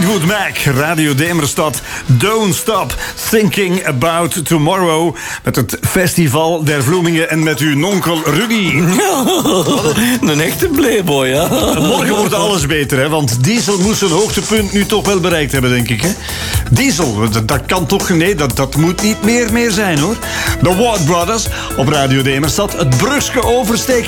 Fleetwood Mac, Radio Demerstad. Don't Stop Thinking About Tomorrow. Met het Festival der Vloemingen en met uw nonkel Rudy. Een echte playboy, ja. Morgen wordt alles beter, hè? Want Diesel moest zijn hoogtepunt nu toch wel bereikt hebben, denk ik, hè? Diesel, dat kan toch... Nee, dat moet niet meer zijn, hoor. The Watt Brothers op Radio Demerstad. Het Brugske oversteken